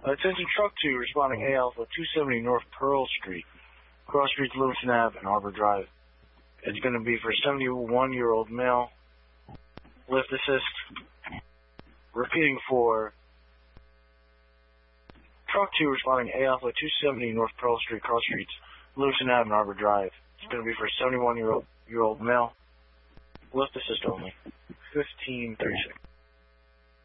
Attention Truck 2 responding A Alpha 270 North Pearl Street, Cross Streets, Livingston Ave, and Arbor Drive. It's going to be for 71-year-old male. Lift assist. Repeating for Truck 2 responding A Alpha 270 North Pearl Street, Cross Streets, Livingston Ave, and Arbor Drive. It's going to be for 71-year-old male. Lift assist only. 15:36.